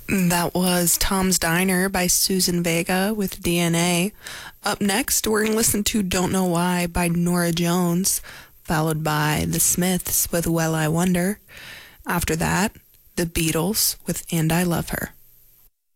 That was Tom's Diner by Susan Vega with DNA. Up next, we're going to listen to Don't Know Why by Norah Jones, followed by The Smiths with Well I Wonder. After that, The Beatles with And I Love Her.